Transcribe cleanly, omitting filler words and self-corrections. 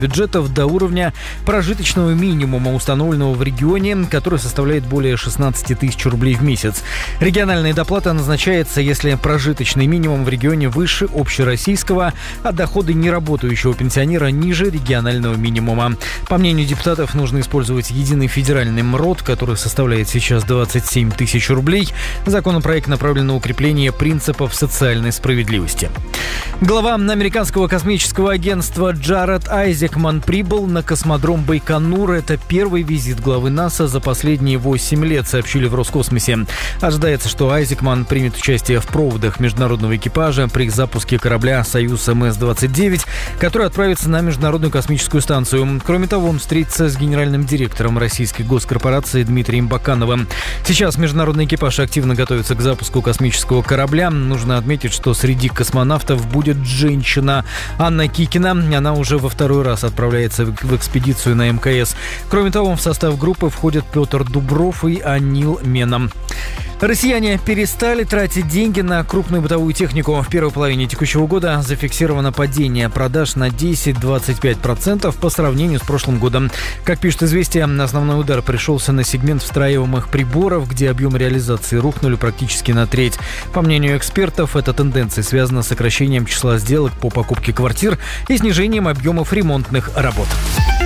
бюджетов до уровня прожиточного минимума, установленного в регионе, который составляет более 16 тысяч рублей в месяц. Региональная доплата назначается, если прожиточный минимум в регионе выше общероссийского, а доходы неработающего пенсионера ниже регионального минимума. По мнению депутатов, нужно использовать единый федеральный МРОТ, который составляет сейчас 27 тысяч рублей. Законопроект направлен на укрепление принципов социальной справедливости. Глава американского космического агентства Джаред Айзекман прибыл на космодром Байконур. Это первый визит главы НАСА за последние 8 лет, сообщили в Роскосмосе. Ожидается, что Айзекман примет участие в проводах международного экипажа при запуске корабля «Союз МС-29», который отправится на Международную космическую станцию. Кроме того, он встретится с генеральным директором российской госкорпорации Дмитрием Бакановым. Сейчас международный экипаж активно готовится к запуску космического корабля. Нужно отметить, что среди космонавтов будет женщина Анна Кикина. Она уже во второй раз отправляется в экспедицию на МКС. Кроме того, в состав группы входят Петр Дубров и Анил Мена. Россияне перестали тратить деньги на крупную бытовую технику. В первой половине текущего года зафиксировано падение продаж на 10-25% по сравнению с прошлым годом. Как пишет «Известия», основной удар пришелся на сегмент встраиваемых приборов, где объемы реализации рухнули практически на треть. По мнению экспертов, эта тенденция связана с сокращением числа сделок по покупке квартир и снижением объемов ремонтных работ.